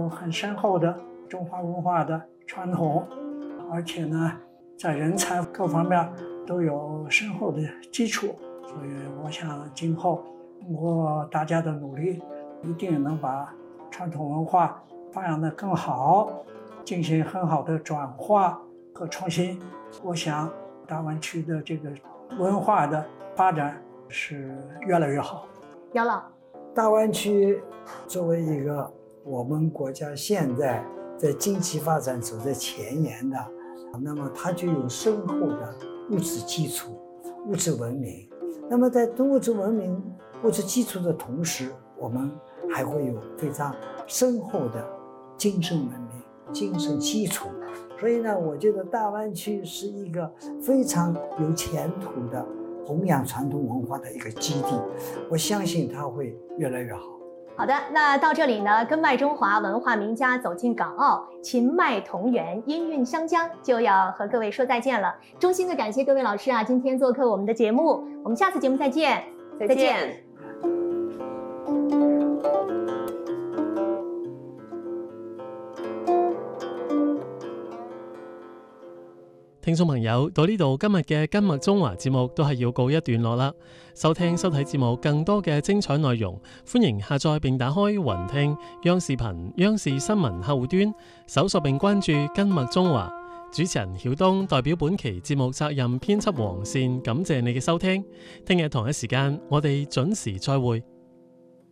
有很深厚的中华文化的传统，而且呢，在人才各方面都有深厚的基础。所以我想今后通过大家的努力，一定能把传统文化发扬得更好，进行很好的转化和创新。我想大湾区的这个文化的发展是越来越好。 姚老， 大湾区作为一个我们国家现在在经济发展走在前沿的，那么它就有深厚的物质基础、物质文明。那么在物质文明、物质基础的同时，我们还会有非常深厚的精神文明、精神基础。所以呢，我觉得大湾区是一个非常有前途的弘扬传统文化的一个基地。我相信它会越来越好。 好的，那到这里呢，跟麦中华文化名家走进港澳，秦麦同源，音韵相将，就要和各位说再见了。衷心的感谢各位老师啊，今天做客我们的节目，我们下次节目再见， 再见。 聽眾朋友，到呢度今日嘅今麥中華節目都係要告一段落啦。收聽收睇節目更多嘅精彩內容，歡迎下載並打開雲聽、央視頻、央視新聞客戶端，搜索並關注今麥中華。主持人曉東代表本期節目責任編輯黃善，感謝你嘅收聽。聽日同一時間，我哋準時再會。